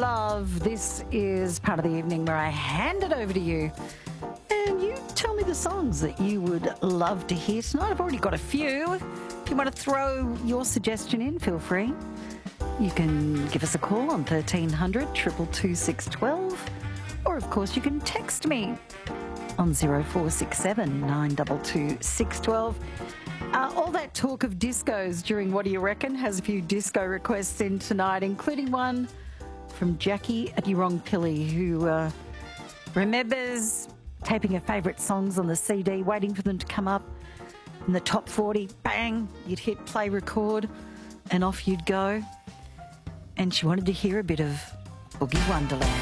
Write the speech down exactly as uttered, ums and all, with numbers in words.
love. This is part of the evening where I hand it over to you and you tell me the songs that you would love to hear tonight. I've already got a few. If you want to throw your suggestion in, feel free. You can give us a call on thirteen hundred, two two two, six one two, or of course you can text me on zero four six seven, nine two two, six one two. Uh, all that talk of discos during What Do You Reckon has a few disco requests in tonight, including one from Jackie at Yurongpilly, who uh, remembers taping her favourite songs on the C D, waiting for them to come up in the top forty. Bang! You'd hit play record and off you'd go. And she wanted to hear a bit of Boogie Wonderland.